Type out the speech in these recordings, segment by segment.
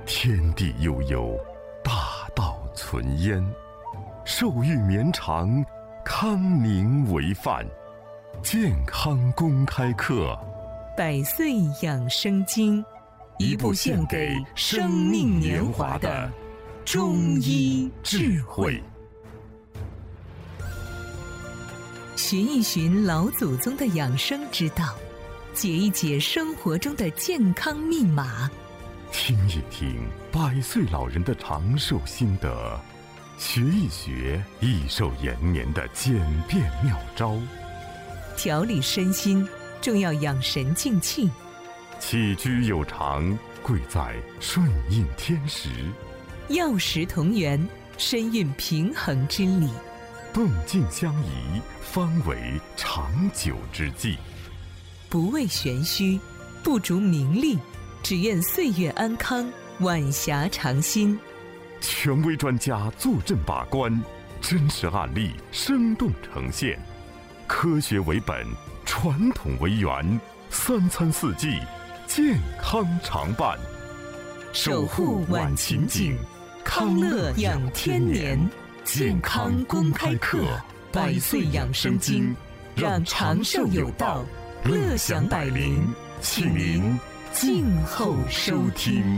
天地悠悠，大道存焉。寿欲绵长，康宁为范。健康公开课， 百岁养生经，一部献给生命年华的中医智慧。寻一寻老祖宗的养生之道，解一解生活中的健康密码， 听一听百岁老人的长寿心得，学一学益寿延年的简便妙招。 调理身心，重要养神静气。 起居有常，贵在顺应天时。 药食同源，身运平衡之理。 动静相宜，方为长久之计。 不为玄虚，不逐名利，只愿岁月安康，晚霞长新。 权威专家坐镇把关，真实案例生动呈现，科学为本，传统为源，三餐四季，健康常伴。 守护晚晴景，康乐养天年。健康公开课，百岁养生经，让长寿有道，乐享百龄，请您静候收听。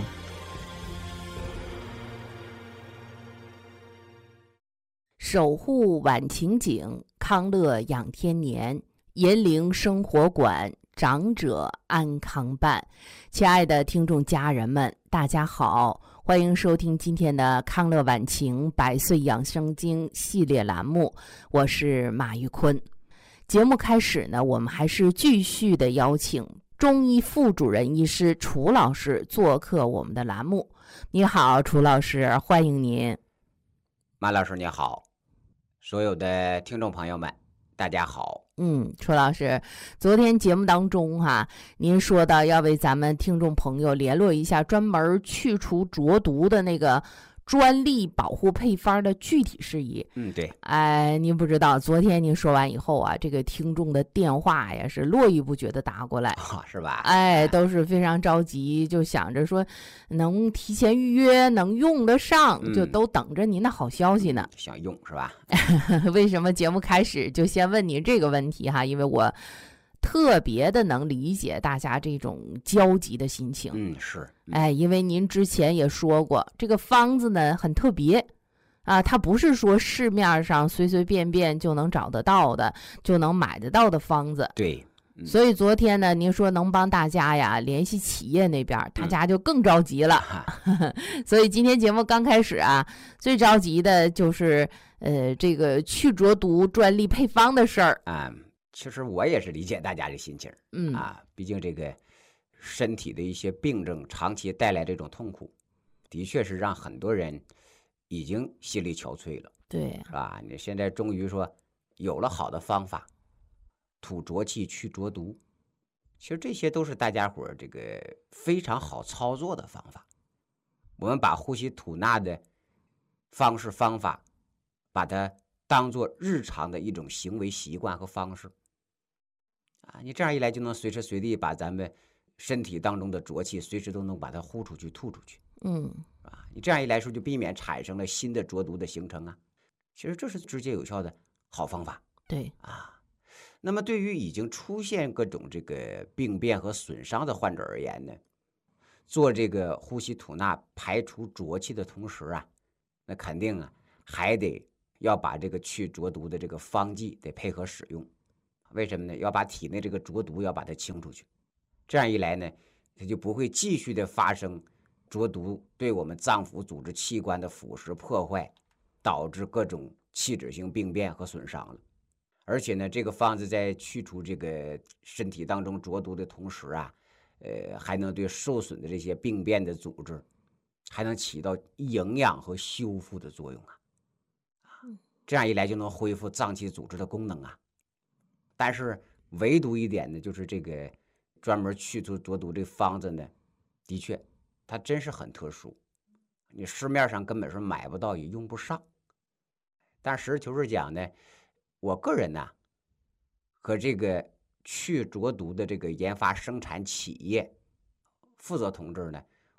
守护晚晴景，康乐养天年，银龄生活馆，长者安康伴。亲爱的听众家人们，大家好，欢迎收听今天的康乐晚晴百岁养生经系列栏目，我是马玉坤。节目开始呢，我们还是继续的邀请中医副主任医师楚老师做客我们的栏目。你好，楚老师，欢迎您。 马老师你好，所有的听众朋友们大家好。 楚老师，昨天节目当中您说到要为咱们听众朋友联络一下专门去除浊毒的那个专利保护配方的具体事宜。 对。 您不知道，昨天您说完以后这个听众的电话呀是络绎不绝的打过来， 是吧？ 都是非常着急，就想着说能提前预约，能用得上，就都等着您的好消息呢。 想用是吧？ 为什么节目开始就先问您这个问题因为我特别的能理解大家这种焦急的心情。 是。 因为您之前也说过，这个方子呢很特别它不是说市面上随随便便就能找得到的，就能买得到的方子。 对。 所以昨天呢，您说能帮大家联系企业那边，大家就更着急了。所以今天节目刚开始最着急的就是这个去浊毒专利配方的事儿。 其实我也是理解大家的心情。毕竟这个身体的一些病症长期带来这种痛苦，的确是让很多人已经心力憔悴了。 对， 是吧？你现在终于说有了好的方法，吐浊气去浊毒，其实这些都是大家伙这个非常好操作的方法。我们把呼吸吐纳的方式方法，把它当做日常的一种行为习惯和方式。你这样一来就能随时随地把咱们身体当中的浊气随时都能把它呼出去吐出去。你这样一来说就避免产生了新的浊毒的形成其实这是直接有效的好方法。 对。 那么对于已经出现各种这个病变和损伤的患者而言呢，做这个呼吸吐纳排除浊气的同时那肯定还得要把这个去浊毒的这个方剂得配合使用。为什么呢？要把体内这个浊毒要把它清出去，这样一来呢，它就不会继续的发生浊毒对我们脏腑组织器官的腐蚀破坏，导致各种器质性病变和损伤了。而且呢，这个方子在去除这个身体当中浊毒的同时还能对受损的这些病变的组织还能起到营养和修复的作用这样一来就能恢复脏器组织的功能但是唯独一点呢，就是这个专门去除浊毒这方子呢，的确它真是很特殊，你市面上根本是买不到也用不上。但实事求是讲呢，我个人和这个去浊毒的这个研发生产企业负责同志呢，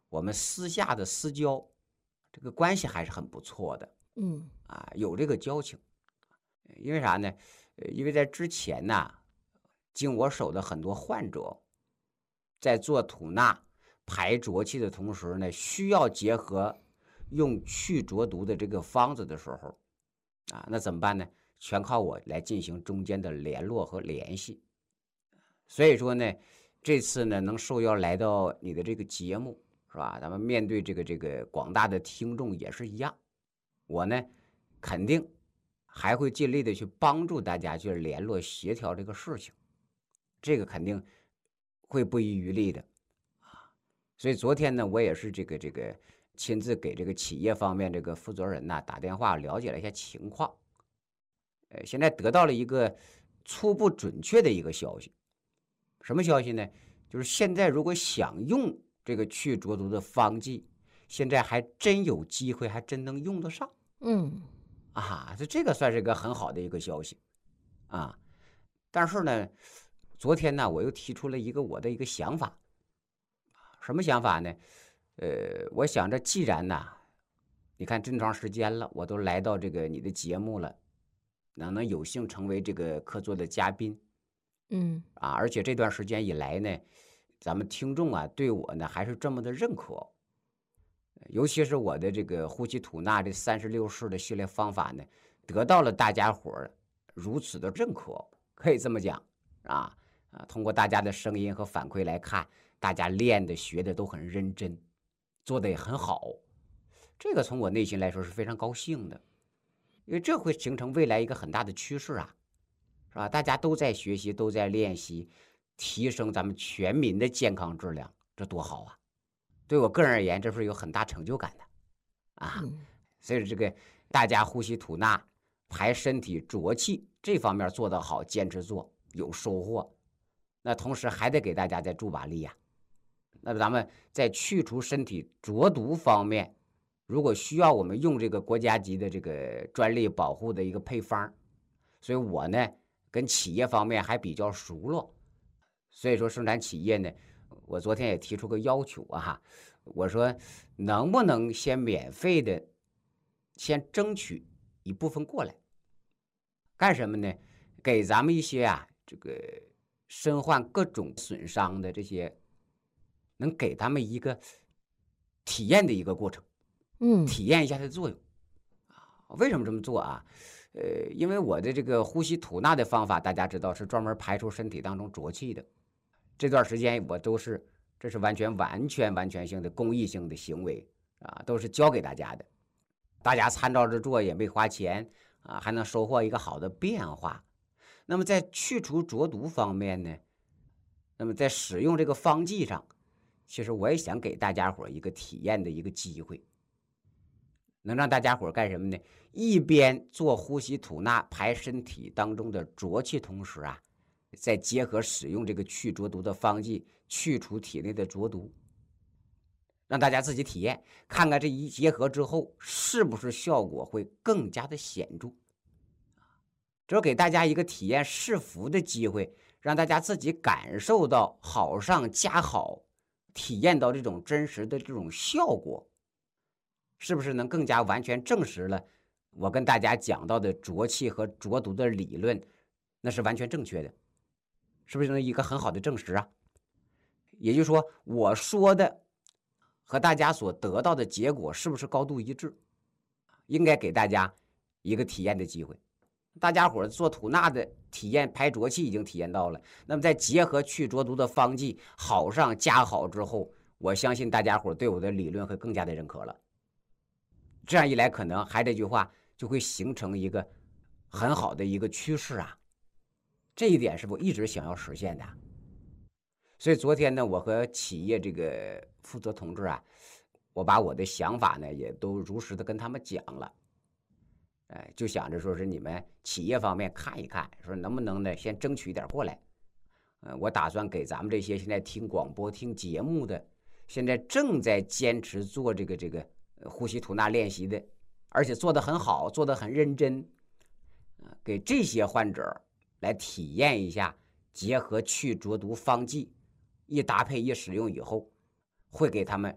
我们私下的私交，这个关系还是很不错的。有这个交情。因为啥呢？因为在之前呢，经我手的很多患者，在做吐纳排浊气的同时呢，需要结合用去浊毒的这个方子的时候，那怎么办呢？全靠我来进行中间的联络和联系。所以说呢，这次呢能受邀来到你的这个节目，是吧？咱们面对这个广大的听众也是一样，我呢肯定还会尽力的去帮助大家去联络协调这个事情，这个肯定会不遗余力的。所以昨天呢，我也是这个亲自给这个企业方面这个负责人呐打电话了解了一下情况。现在得到了一个初步准确的一个消息。什么消息呢？就是现在如果想用这个去浊毒的方剂，现在还真有机会，还真能用得上。这个算是一个很好的一个消息啊。但是呢，昨天呢，我又提出了我的一个想法。什么想法呢？我想着既然呢，你看这么长时间了，我都来到这个你的节目了，能有幸成为这个客座的嘉宾。而且这段时间以来呢，咱们听众啊对我呢还是这么的认可，尤其是我的这个呼吸吐纳这36式的系列方法呢，得到了大家伙如此的认可，可以这么讲通过大家的声音和反馈来看，大家练的学的都很认真，做的也很好，这个从我内心来说是非常高兴的，因为这会形成未来一个很大的趋势是吧？大家都在学习，都在练习，提升咱们全民的健康质量，这多好啊！对我个人而言，这是有很大成就感的所以这个大家呼吸吐纳、排身体浊气这方面做得好，坚持做有收获，那同时还得给大家再助把力那咱们在去除身体浊毒方面，如果需要我们用这个国家级的这个专利保护的一个配方，所以我呢跟企业方面还比较熟络，所以说生产企业呢，我昨天也提出个要求我说能不能先免费的先争取一部分过来，干什么呢？给咱们一些这个身患各种损伤的这些，能给他们一个体验的一个过程，体验一下它的作用为什么这么做因为我的这个呼吸吐纳的方法，大家知道是专门排出身体当中浊气的。这段时间我这是完全性的公益性的行为都是教给大家的，大家参照着做也没花钱还能收获一个好的变化。那么在去除浊毒方面呢，那么在使用这个方剂上，其实我也想给大家伙一个体验的一个机会，能让大家伙干什么呢？一边做呼吸吐纳排身体当中的浊气，同时再结合使用这个去浊毒的方剂，去除体内的浊毒，让大家自己体验，看看这一结合之后是不是效果会更加的显著。这给大家一个体验试服的机会，让大家自己感受到好上加好，体验到这种真实的这种效果，是不是能更加完全证实了我跟大家讲到的浊气和浊毒的理论那是完全正确的？是不是一个很好的证实也就是说，我说的和大家所得到的结果是不是高度一致？应该给大家一个体验的机会。大家伙做吐纳的体验排浊气已经体验到了，那么再结合去浊毒的方剂好上加好之后，我相信大家伙对我的理论会更加的认可了。这样一来，可能还这句话就会形成一个很好的一个趋势这一点是我一直想要实现的。所以昨天呢，我和企业这个负责同志我把我的想法呢也都如实的跟他们讲了。就想着说是你们企业方面看一看，说能不能呢先争取一点过来。我打算给咱们这些现在听广播听节目的，现在正在坚持做这个呼吸吐纳练习的，而且做得很好，做得很认真，给这些患者来体验一下，结合去浊毒方剂一搭配一使用以后，会给他们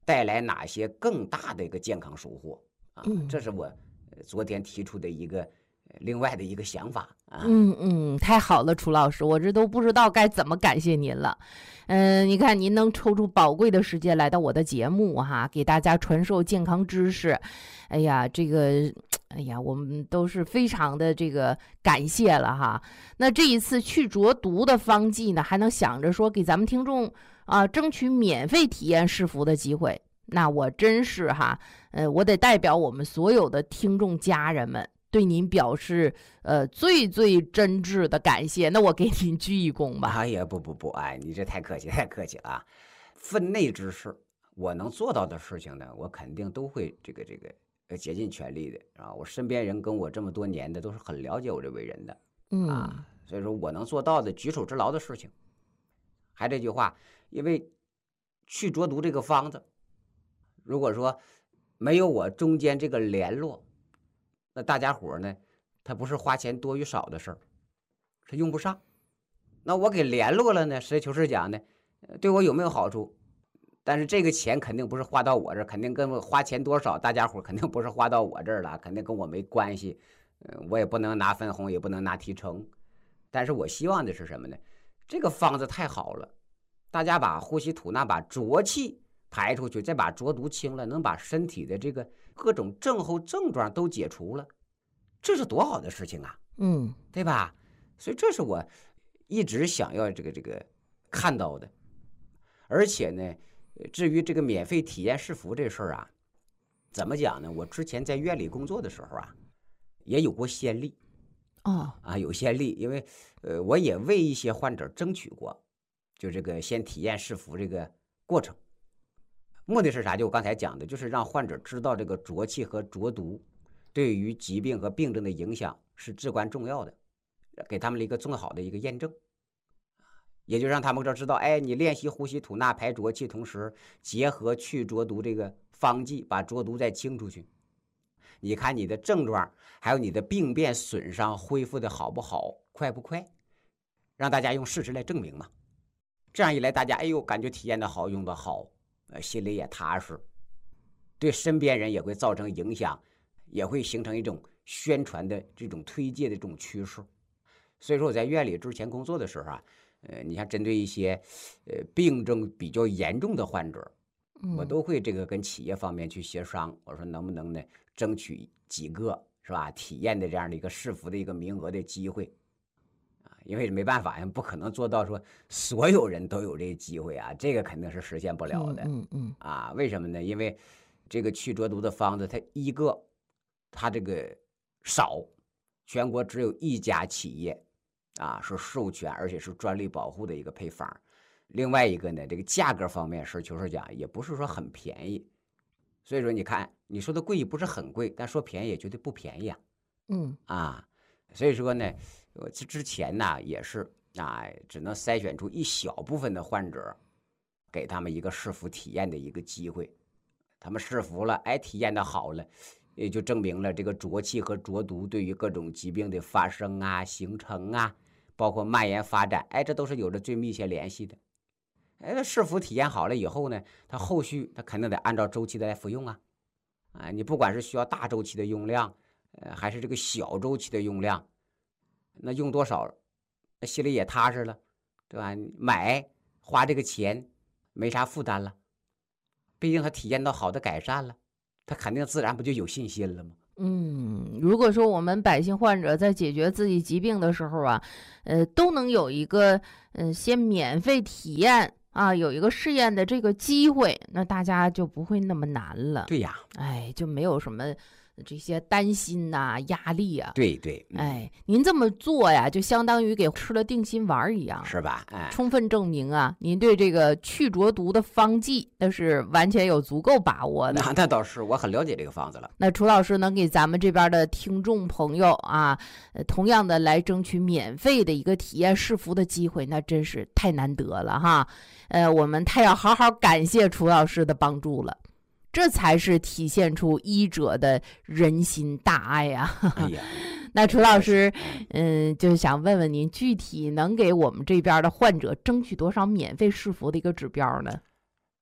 带来哪些更大的一个健康收获啊？这是我昨天提出的一个另外的一个想法啊。 太好了，楚老师，我这都不知道该怎么感谢您了。你看您能抽出宝贵的时间来到我的节目哈，给大家传授健康知识。哎呀，我们都是非常的这个感谢了哈。那这一次去浊毒的方剂呢，还能想着说给咱们听众争取免费体验试服的机会，那我真是哈，我得代表我们所有的听众家人们对您表示最最真挚的感谢。那我给您鞠一躬吧。 哎呀，不，哎，你这太客气了啊！分内之事，我能做到的事情呢，我肯定都会这个竭尽全力的啊！我身边人跟我这么多年的，都是很了解我这为人的所以说我能做到的举手之劳的事情。还这句话，因为去浊毒这个方子，如果说没有我中间这个联络，那大家伙呢，他不是花钱多与少的事儿，是用不上。那我给联络了呢，实事求是讲呢，对我有没有好处？但是这个钱肯定不是花到我这儿，肯定跟我花钱多少，大家伙肯定不是花到我这儿了，肯定跟我没关系。我也不能拿分红，也不能拿提成。但是我希望的是什么呢？这个方子太好了，大家把呼吸吐纳，把浊气排出去，再把浊毒清了，能把身体的这个各种症候症状都解除了，这是多好的事情啊！对吧？所以这是我一直想要这个看到的。而且呢，至于这个免费体验试服这事儿啊，怎么讲呢？我之前在院里工作的时候啊，也有过先例。有先例，因为我也为一些患者争取过，就这个先体验试服这个过程。目的是啥？就我刚才讲的，就是让患者知道这个浊气和浊毒对于疾病和病症的影响是至关重要的，给他们了一个更好的一个验证。也就让他们知道，哎，你练习呼吸吐纳排浊气，同时结合去浊毒这个方剂，把浊毒再清出去。你看你的症状，还有你的病变损伤恢复的好不好，快不快，让大家用事实来证明嘛。这样一来，大家感觉体验的好，用的好，心里也踏实，对身边人也会造成影响，也会形成一种宣传的这种推介的这种趋势。所以说我在院里之前工作的时候啊，你像针对一些病症比较严重的患者，我都会跟企业方面去协商，我说能不能呢争取几个是吧体验的这样的一个试服的一个名额的机会因为没办法呀，不可能做到说所有人都有这个机会啊，这个肯定是实现不了的。为什么呢？因为这个去浊毒的方子，它一个它这个少，全国只有一家企业是授权而且是专利保护的一个配方。另外一个呢，这个价格方面实事求是讲也不是说很便宜，所以说你看你说的贵不是很贵，但说便宜也绝对不便宜所以说呢，我之前呢也是只能筛选出一小部分的患者，给他们一个试服体验的一个机会。他们试服了，体验的好了，也就证明了这个浊气和浊毒对于各种疾病的发生形成包括蔓延发展，这都是有着最密切联系的。试服体验好了以后呢，他后续他肯定得按照周期的来服用你不管是需要大周期的用量，还是这个小周期的用量，那用多少，那心里也踏实了，对吧？花这个钱没啥负担了，毕竟他体验到好的改善了，他肯定自然不就有信心了吗？ 如果说我们百姓患者在解决自己疾病的时候都能有一个先免费体验有一个试验的这个机会，那大家就不会那么难了。 对呀， 就没有什么这些担心压力对， 您这么做呀，就相当于给吃了定心丸一样， 是吧？ 充分证明您对这个去浊毒的方剂那是完全有足够把握的。 那倒是，我很了解这个方子了。 那楚老师能给咱们这边的听众朋友同样的来争取免费的一个体验试服的机会，那真是太难得了哈。我们太要好好感谢楚老师的帮助了。这才是体现出医者的人心大爱那楚老师就是想问问您，具体能给我们这边的患者争取多少免费试服的一个指标呢？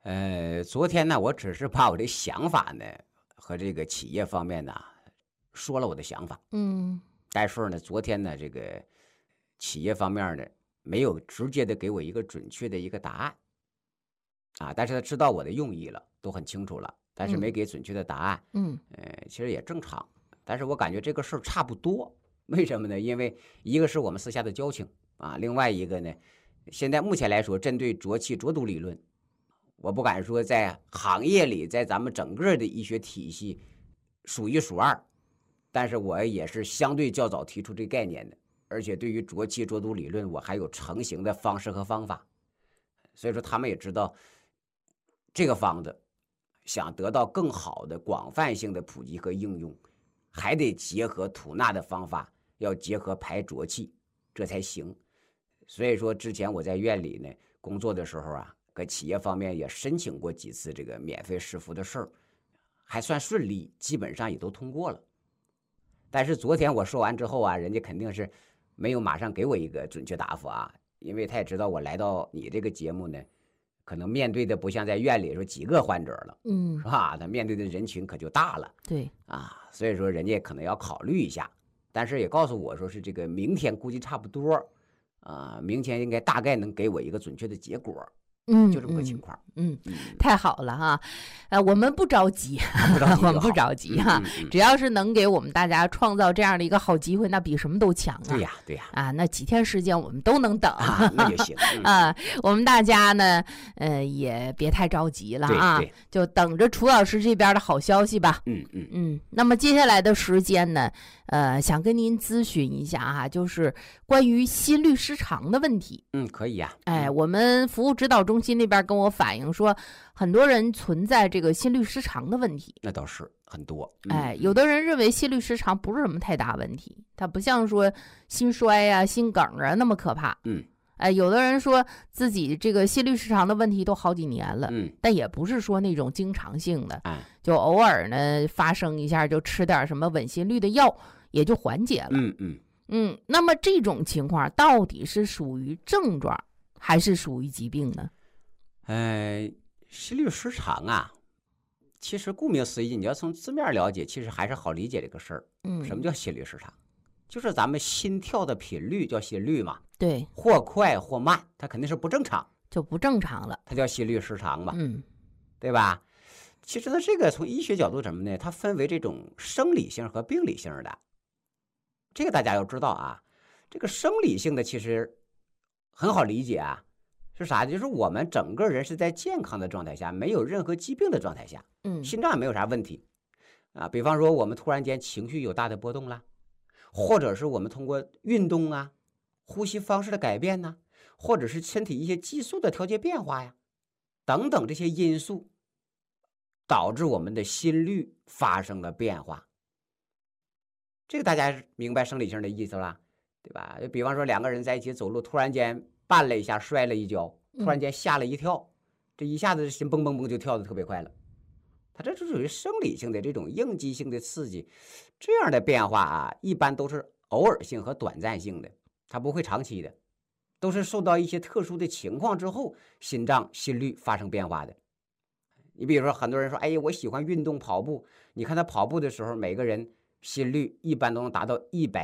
昨天呢，我只是把我的想法呢和这个企业方面呢说了我的想法。但是呢，昨天呢，这个企业方面呢没有直接的给我一个准确的一个答案啊，但是他知道我的用意了，都很清楚了，但是没给准确的答案。其实也正常，但是我感觉这个事儿差不多。为什么呢？因为一个是我们私下的交情啊，另外一个呢，现在目前来说，针对浊气浊毒理论，我不敢说在行业里，在咱们整个的医学体系数一数二，但是我也是相对较早提出这个概念的，而且对于浊气浊毒理论，我还有成型的方式和方法，所以说他们也知道这个方子想得到更好的广泛性的普及和应用，还得结合吐纳的方法，要结合排浊气，这才行。所以说之前我在院里呢工作的时候啊，搁企业方面也申请过几次这个免费试服的事儿，还算顺利，基本上也都通过了。但是昨天我说完之后啊，人家肯定是没有马上给我一个准确答复啊，因为他也知道我来到你这个节目呢，可能面对的不像在院里说几个患者了，是吧？他面对的人群可就大了， 对啊，所以说人家可能要考虑一下，但是也告诉我说是这个明天估计差不多，明天应该大概能给我一个准确的结果。就这么个情况。 太好了哈，我们不着急，我们不着急哈，只要是能给我们大家创造这样的一个好机会，那比什么都强啊。 对呀， 啊，那几天时间我们都能等啊，那就行啊。我们大家呢，也别太着急了啊，就等着楚老师这边的好消息吧。那么接下来的时间呢，想跟您咨询一下哈，就是关于心律失常的问题。 可以呀。 我们服务指导中心那边跟我反映说，很多人存在这个心律失常的问题。 那倒是很多。 有的人认为心律失常不是什么太大问题，它不像说心衰啊、心梗啊那么可怕。有的人说自己这个心律失常的问题都好几年了，但也不是说那种经常性的，就偶尔呢发生一下，就吃点什么稳心率的药也就缓解了。那么这种情况到底是属于症状还是属于疾病呢？ 心律失常啊，其实顾名思义，你要从字面了解，其实还是好理解这个事儿。什么叫心律失常？就是咱们心跳的频率叫心率嘛。 对， 或快或慢，它肯定是不正常， 就不正常了， 它叫心律失常嘛。对吧？其实呢，这个从医学角度什么呢？它分为这种生理性和病理性的。这个大家要知道啊，这个生理性的其实很好理解啊，是啥？就是我们整个人是在健康的状态下，没有任何疾病的状态下，心脏也没有啥问题啊。比方说我们突然间情绪有大的波动啦，或者是我们通过运动啊、呼吸方式的改变呢，或者是身体一些激素的调节变化呀，等等这些因素，导致我们的心率发生了变化。这个大家明白生理性的意思了，对吧？就比方说两个人在一起走路，突然间绊了一下，摔了一跤，突然间吓了一跳，这一下子心蹦蹦蹦就跳得特别快了。它这是属于生理性的这种应激性的刺激，这样的变化啊，一般都是偶尔性和短暂性的，它不会长期的，都是受到一些特殊的情况之后，心脏心率发生变化的。你比如说，很多人说，哎呀，我喜欢运动跑步，你看他跑步的时候，每个人心率一般都能达到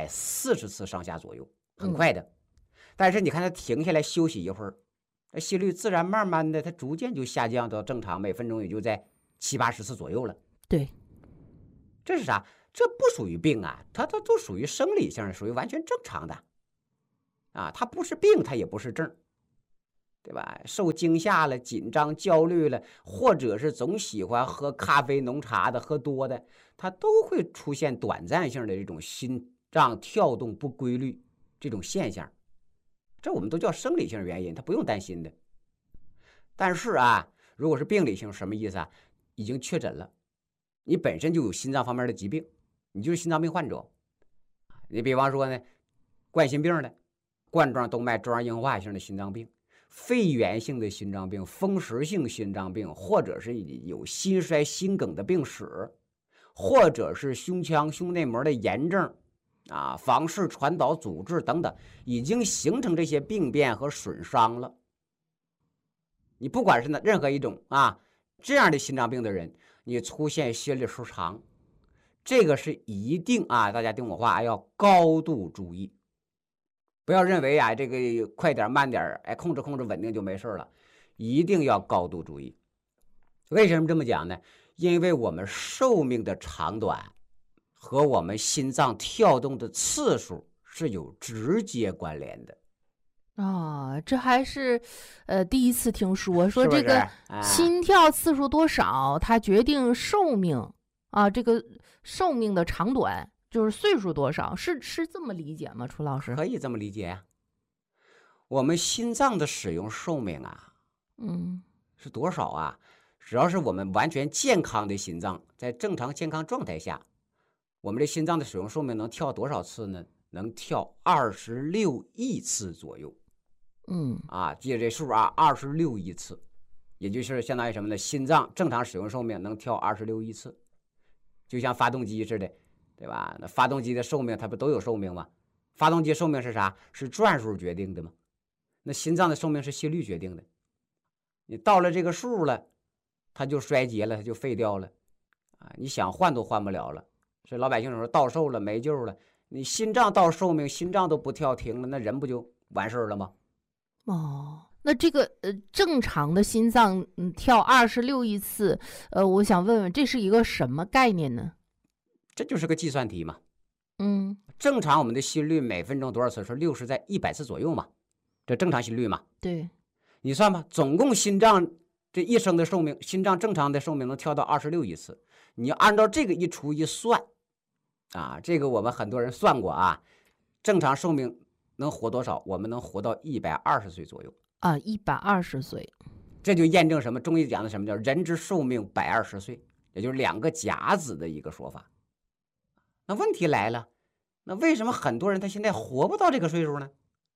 140次上下左右，很快的。但是你看他停下来休息一会儿，心率自然慢慢的，它逐渐就下降到正常，每分钟也就在70-80次左右了。 对， 这是啥？这不属于病啊，它都属于生理性，属于完全正常的啊，它不是病，它也不是症，对吧？受惊吓了、紧张、焦虑了，或者是总喜欢喝咖啡、浓茶的、喝多的，它都会出现短暂性的这种心脏跳动不规律这种现象，这我们都叫生理性原因，它不用担心的。但是啊，如果是病理性，什么意思啊？已经确诊了，你本身就有心脏方面的疾病，你就是心脏病患者。你比方说呢，冠心病的、冠状动脉粥样硬化性的心脏病、肺源性的心脏病、风湿性心脏病，或者是有心衰心梗的病史，或者是胸腔胸内膜的炎症啊、房室传导阻滞等等，已经形成这些病变和损伤了。 你不管是任何一种这样的心脏病的人，你出现心律失常，这个是一定大家听我话，要高度注意，不要认为这个快点慢点控制稳定就没事了，一定要高度注意。为什么这么讲呢？因为我们寿命的长短和我们心脏跳动的次数是有直接关联的。 这还是第一次听说这个心跳次数多少，它决定寿命这个寿命的长短就是岁数多少，是这么理解吗？楚老师可以这么理解呀。我们心脏的使用寿命是多少只要是我们完全健康的心脏，在正常健康状态下，我们的心脏的使用寿命能跳多少次呢？能跳26亿次左右。记着这数26亿次，也就是相当于什么呢？心脏正常使用寿命能跳26亿次，就像发动机似的，对吧？那发动机的寿命它不都有寿命吗？发动机寿命是啥？是转数决定的吗？那心脏的寿命是心率决定的。你到了这个数了，它就衰竭了，它就废掉了你想换都换不了了。所以老百姓说到寿了没救了，你心脏到寿命，心脏都不跳停了，那人不就完事了吗？ 那这个正常的心脏跳26亿次，我想问问，这是一个什么概念呢？ 这就是个计算题嘛。正常我们的心率每分钟多少次？是60在100次左右嘛，这正常心率嘛。 对， 你算吧，总共心脏这一生的寿命，心脏正常的寿命能跳到26亿次。你要按照这个一除一算这个我们很多人算过正常寿命能活多少？我们能活到120岁左右 120岁， 这就验证什么？中医讲的什么叫人之寿命120岁，也就是2个甲子的一个说法。那问题来了，那为什么很多人他现在活不到这个岁数呢？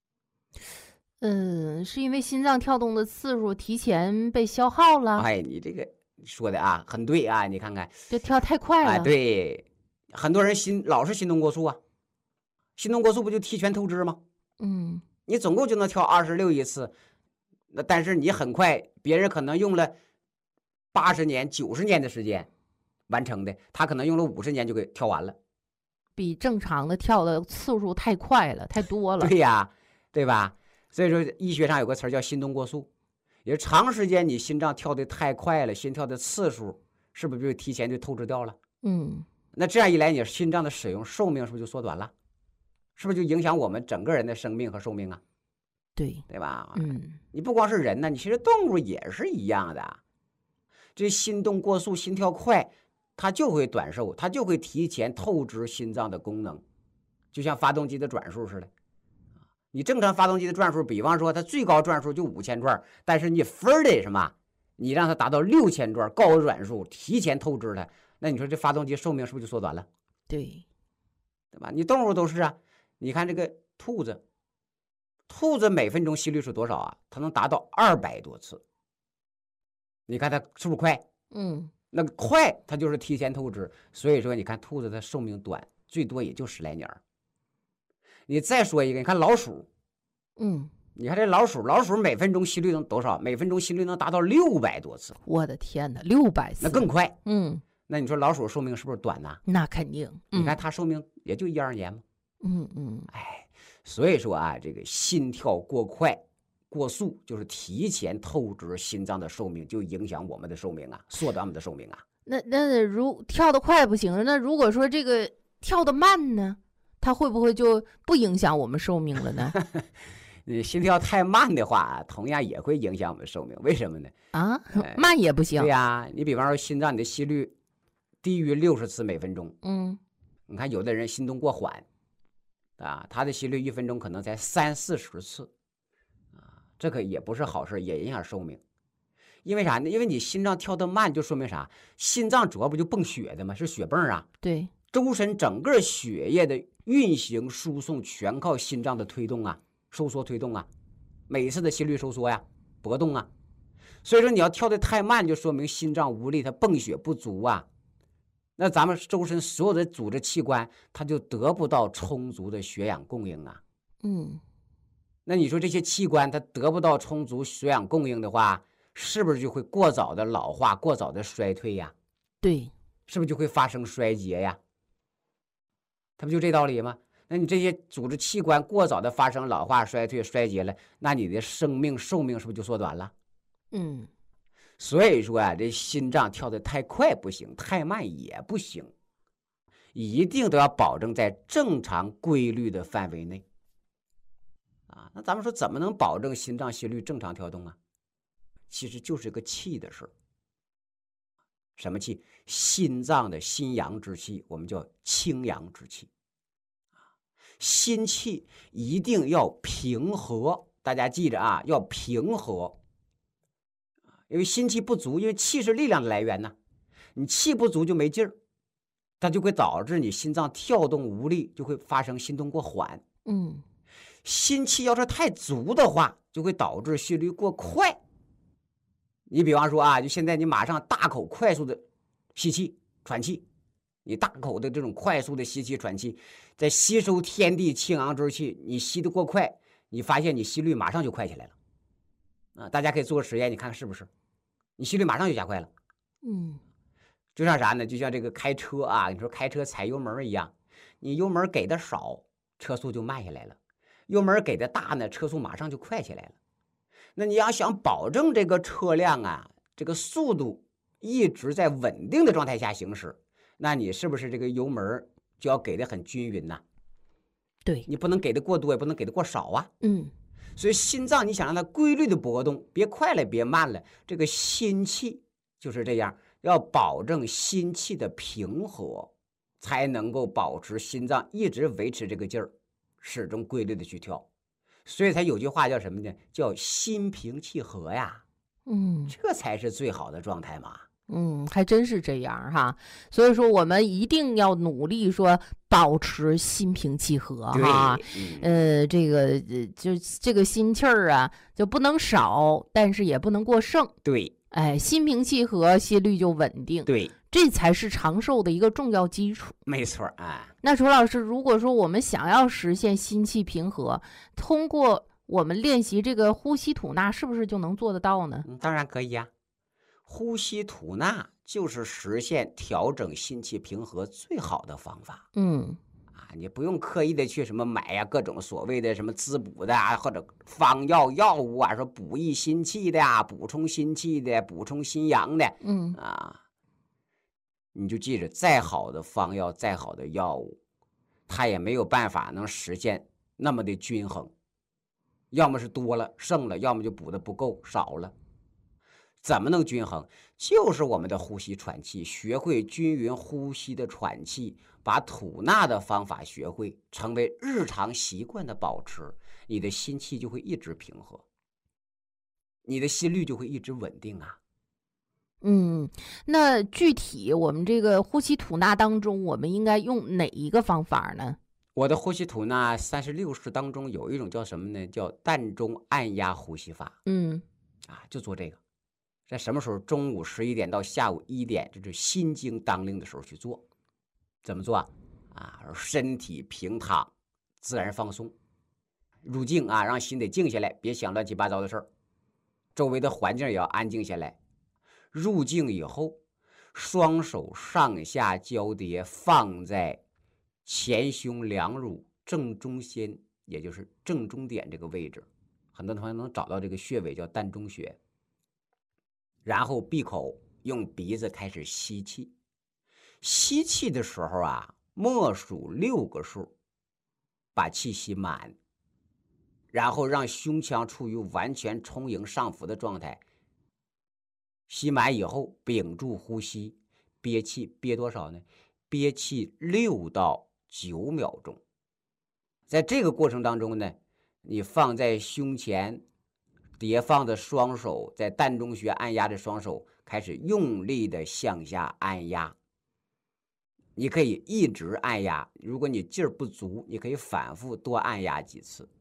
是因为心脏跳动的次数提前被消耗了。 你这个说的很对你看看， 就跳太快了。 对，很多人老是心动过速心动过速不就提前透支吗？你总共就能跳26亿次，那但是你很快，别人可能用了80年、90年的时间完成的，他可能用了50年就给跳完了， 比正常的跳的次数太快了，太多了。 对呀，对吧？所以说医学上有个词叫心动过速，也是长时间你心脏跳的太快了，心跳的次数是不是就提前就透支掉了？那这样一来，你心脏的使用寿命是不是就缩短了？是不是就影响我们整个人的生命和寿命对吧？你不光是人呢，你其实动物也是一样的。这心动过速、心跳快，它就会短寿，它就会提前透支心脏的功能，就像发动机的转速似的。你正常发动机的转速，比方说它最高转速就5000转，但是你分得什么？你让它达到6000转，高转速，提前透支它，那你说这发动机寿命是不是就缩短了？ 对吧？你动物都是你看这个兔子每分钟心率是多少它能达到200多次。你看它是不是快？那快它就是提前透支，所以说你看兔子它寿命短，最多也就10来年。你再说一个，你看老鼠，你看这老鼠每分钟心率能多少？每分钟心率能达到600多次。 我的天哪，600次， 那更快。那你说老鼠寿命是不是短呢？ 那肯定。 你看它寿命也就1-2年嘛。所以说这个心跳过快、过速，就是提前透支心脏的寿命，就影响我们的寿命缩短我们的寿命那如跳得快不行，那如果说这个跳得慢呢，它会不会就不影响我们寿命了呢？ 你心跳太慢的话，同样也会影响我们寿命。为什么呢？ 慢也不行。 对呀，你比方说心脏你的心率低于60次每分钟，你看有的人心动过缓他的心率1分钟可能才30-40次这个也不是好事，也影响寿命。因为啥呢？因为你心脏跳得慢，就说明啥？心脏主要不就泵血的吗？是血泵对， 周身整个血液的运行输送全靠心脏的推动收缩推动每一次的心率收缩搏动所以说你要跳得太慢，就说明心脏无力，它泵血不足那咱们周身所有的组织器官，它就得不到充足的血氧供应那你说这些器官它得不到充足血氧供应的话， 是不是就会过早的老化、过早的衰退呀？ 对， 是不是就会发生衰竭呀？它不就这道理吗？那你这些组织器官过早的发生老化、衰退、衰竭了，那你的生命寿命是不是就缩短了？ 嗯， 所以说啊，这心脏跳得太快不行，太慢也不行，一定都要保证在正常规律的范围内。啊，那咱们说怎么能保证心脏心率正常跳动啊？其实就是个气的事儿。什么气？心脏的心阳之气，我们叫清阳之气。心气一定要平和，大家记着啊，要平和。因为心气不足，因为气是力量的来源呢，你气不足就没劲儿，它就会导致你心脏跳动无力，就会发生心动过缓。心气要是太足的话，就会导致心率过快。你比方说啊，就现在你马上大口快速的吸气喘气，你大口的这种快速的吸气喘气，在吸收天地清阳之气，你吸得过快，你发现你心率马上就快起来了。啊，大家可以做个实验，你看看是不是？你心率马上就加快了。就像啥呢？就像这个开车啊，你说开车踩油门一样，你油门给的少，车速就慢下来了；油门给的大呢，车速马上就快起来了。那你要想保证这个车辆啊，这个速度一直在稳定的状态下行驶，那你是不是这个油门就要给的很均匀呢？ 对， 你不能给的过多，也不能给的过少啊。所以心脏你想让它规律的波动，别快了别慢了，这个心气就是这样，要保证心气的平和，才能够保持心脏一直维持这个劲儿，始终规律的去跳。所以才有句话叫什么呢？叫心平气和呀。这才是最好的状态嘛。 还真是这样哈。所以说我们一定要努力说保持心平气和哈。这个心气儿啊，就不能少，但是也不能过剩。 对， 心平气和，心率就稳定。 对， 这才是长寿的一个重要基础。 没错啊。 那楚老师，如果说我们想要实现心气平和，通过我们练习这个呼吸吐纳，是不是就能做得到呢？ 当然可以呀。呼吸吐纳就是实现调整心气平和最好的方法。你不用刻意的去什么买呀各种所谓的什么滋补的啊，或者方药物啊，说补益心气的呀，补充心气的，补充心阳的。你就记着，再好的方药，再好的药物，它也没有办法能实现那么的均衡，要么是多了剩了，要么就补的不够少了。怎么能均衡？就是我们的呼吸喘气，学会均匀呼吸的喘气，把吐纳的方法学会，成为日常习惯的保持，你的心气就会一直平和，你的心率就会一直稳定啊。 那具体我们这个呼吸吐纳当中，我们应该用哪一个方法呢？ 我的呼吸吐纳36式当中有一种叫什么呢？叫膻中按压呼吸法。就做这个。在什么时候？中午11点到下午1点，这是心经当令的时候去做。怎么做啊？身体平躺，自然放松，入静啊，让心得静下来，别想乱七八糟的事儿，周围的环境也要安静下来。入静以后，双手上下交叠，放在前胸两乳正中心，也就是正中点这个位置。很多朋友能找到这个穴位，叫膻中穴。然后闭口，用鼻子开始吸气。吸气的时候啊，默数6个数，把气吸满，然后让胸腔处于完全充盈上浮的状态。吸满以后，屏住呼吸，憋气，憋多少呢？憋气6到9秒钟。在这个过程当中呢，你放在胸前叠放的双手，在膻中穴按压的双手开始用力的向下按压。你可以一直按压，如果你劲儿不足，你可以反复多按压几次。